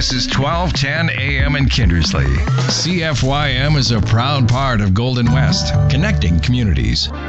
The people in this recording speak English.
This is 1210 AM in Kindersley. CFYM is a proud part of Golden West, connecting communities.